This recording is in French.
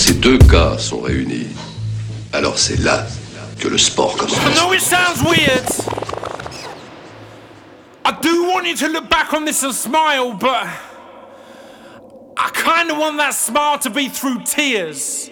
ces deux cas sont réunis, alors c'est là que le sport commence. I know it sounds weird. I do want you to look back on this and smile, but I kind of want that smile to be through tears.